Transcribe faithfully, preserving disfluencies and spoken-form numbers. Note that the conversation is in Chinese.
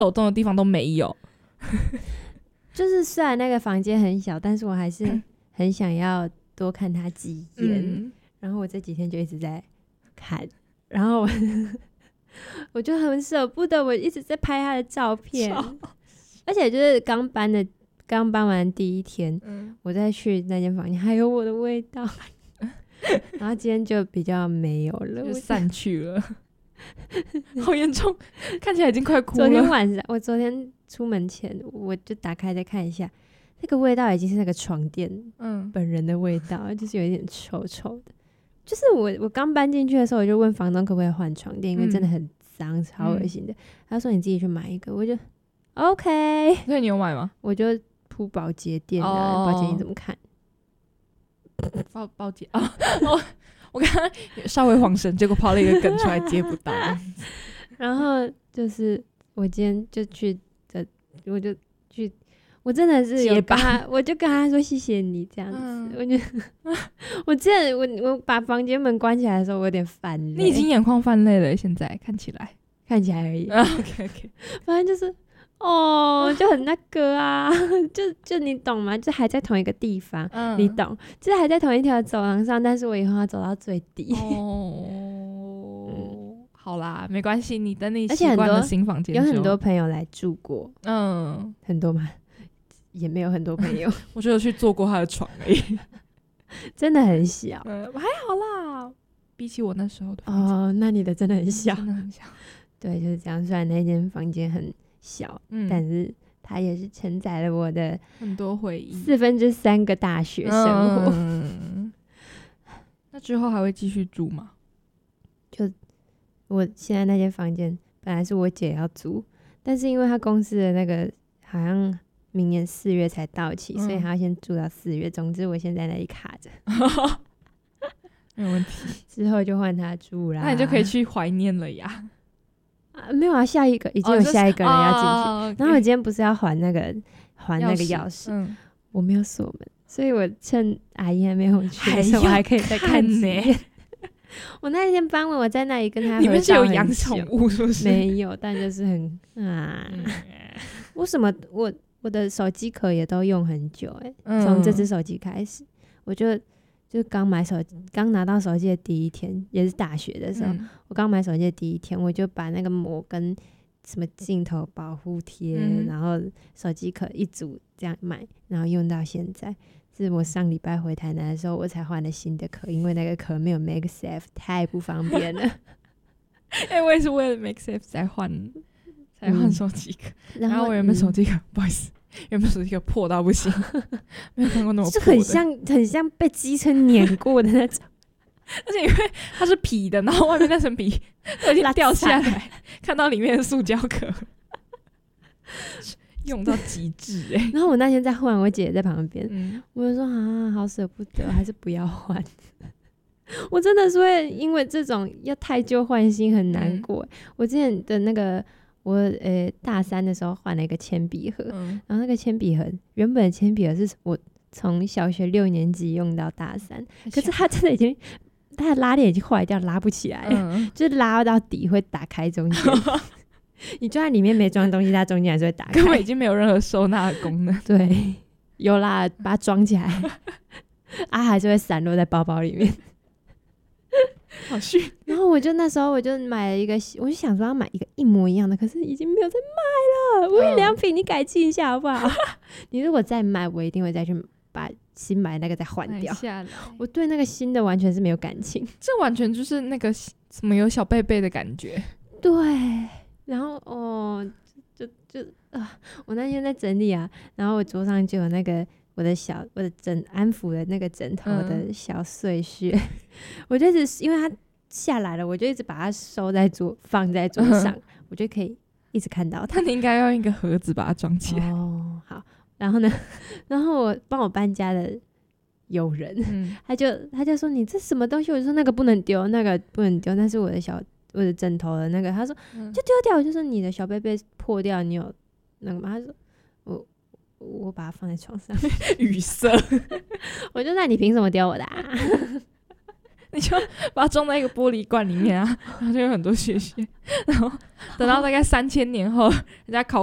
走动的地方都没有。 就是虽然那个房间很小，但是我还是很想要多看它几眼、嗯、然后我这几天就一直在看，然后 我, 我就很舍不得，我一直在拍他的照片，而且就是刚搬的刚搬完第一天、嗯、我再去那间房间还有我的味道然后今天就比较没有了， 就散去了好严重，看起来已经快哭了。 昨天晚上我昨天出门前我就打开再看一下，那个味道已经是那个床垫本人的味道、嗯、就是有一点臭臭的。就是我我刚搬进去的时候我就问房东可不可以换床垫、嗯、因为真的很脏超恶心的、嗯、他说你自己去买一个，我就 OK。 所以你有买吗？ 我就铺保洁垫啊，保洁你怎么看？ 保保洁啊哦我刚刚稍微晃神，结果抛了一个梗出来接不到然后就是我今天就去的，我就去，我真的是有跟他，我就跟他说谢谢你这样子、嗯、我就我记得我我把房间门关起来的时候我有点泛泪。 你已经眼眶泛泪了，现在看起来看起来而已、 啊、OK OK 反正就是哦就很那个啊就就你懂吗？就还在同一个地方、嗯、你懂，就是还在同一条走廊上，但是我以后要走到最底哦、嗯、好啦没关系，你等你习惯了新房间， 有很多朋友来住过，嗯，很多吗？也没有很多朋友我就有去坐过他的床而已真的很小、 嗯、还好啦，比起我那时候的房间哦，那你的真的很小， 真的很小对，就是这样。虽然那间房间很小、嗯、但是它也是承载了我的很多回忆， 四分之三个大学生活、 嗯、那之后还会继续住吗？ 就我现在那间房间本来是我姐要租，但是因为她公司的那个好像明年四月才到期、嗯、所以她要先住到四月。总之我现在在那里卡着没有问题， 之后就换她住啦。 那你就可以去怀念了呀。 啊、没有啊，下一个已经有下一个人要进去、哦、然后我今天不是要还那个还那个钥匙、嗯、我没有锁门，所以我趁阿姨还没有去的时候我还可以再看几遍我那一天傍晚我在那里跟他合照很久。你们是有养宠物是不是？ 没有，但就是很啊、嗯、我什么我我的手机壳也都用很久哎、欸，从、嗯、这只手机开始我就就刚买手机，刚拿到手机的第一天，也是大学的时候、嗯、我刚买手机的第一天我就把那个膜跟什么镜头保护贴、嗯、然后手机壳一组这样买，然后用到现在。是我上礼拜回台南的时候我才换了新的壳，因为那个壳没有 MagSafe 太不方便了哎、欸，我也是为了 MagSafe 才换才换手机壳、嗯、然后我原本手机壳、嗯、不好意思，原本手机壳破到不行没有看过那么破的， 就很像很像被机车碾过的那种而且因为它是皮的，然后外面那层皮都已经掉下来看到里面的塑胶壳用到极致哎、欸！ 然后我那天在换，我姐也在旁边、嗯，我就说啊，好舍不得，还是不要换。我真的是会因为这种要太旧换新很难过、嗯。我之前的那个我呃大三的时候换了一个铅笔盒、嗯，然后那个铅笔盒原本的铅笔盒是我从小学六年级用到大三，可是它真的已经它的拉链已经坏掉，拉不起来了、嗯，就是拉到底会打开中间。你就算里面没装东西，它中间还是会打开， 根本已经没有任何收纳的功能。 对，有啦，把它装起来啊，还是会散落在包包里面好逊。 然后我就那时候我就买了一个，我就想说要买一个一模一样的，可是已经没有在卖了。无印良品，你改进一下好不好？你如果再买，我一定会再去把新买那个再换掉。我对那个新的完全是没有感情， 这完全就是那个什么有小贝贝的感觉。 对。然后哦，就就啊，我那天在整理啊，然后我桌上就有那个我的小我的枕安抚的那个枕头的小碎屑，嗯、我就一直因为它下来了，我就一直把它收在桌放在桌上、嗯，我就可以一直看到它。 那你应该用一个盒子把它装起来。 哦，好，然后呢，然后我帮我搬家的友人，嗯、他就他就说你这什么东西？我就说那个不能丢，那个不能丢，那是我的小。我的枕头的那个，他说、嗯、就丢掉，我就说你的小贝贝破掉，你有那个吗？他说我我把它放在床上， 语塞， 我就那你凭什么丢我的、啊？ 你就把它装在一个玻璃罐里面啊，然后就有很多屑屑，然后等到大概三千年后，人家考